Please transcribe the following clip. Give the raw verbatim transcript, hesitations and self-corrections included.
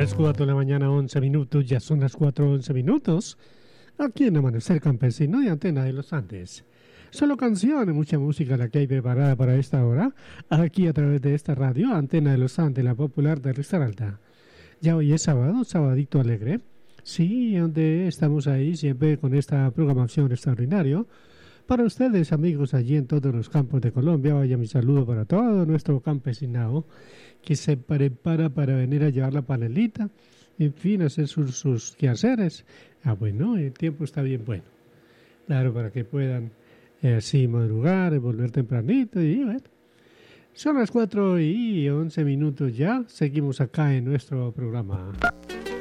las cuatro de la mañana, once minutos, ya son las cuatro, once minutos, aquí en Amanecer Campesino y Antena de los Andes. Solo canciones, mucha música la que hay preparada para esta hora, aquí a través de esta radio, Antena de los Andes, la popular de Risaralda. Ya hoy es sábado, sabadito alegre, sí, donde estamos ahí siempre con esta programación extraordinaria. Para ustedes, amigos, allí en todos los campos de Colombia, vaya mi saludo para todo nuestro campesinado que se prepara para venir a llevar la panelita, en fin, hacer sus, sus quehaceres. Ah, bueno, el tiempo está bien bueno. Claro, para que puedan eh, así madrugar, volver tempranito y bueno. Son las cuatro y once minutos ya, seguimos acá en nuestro programa.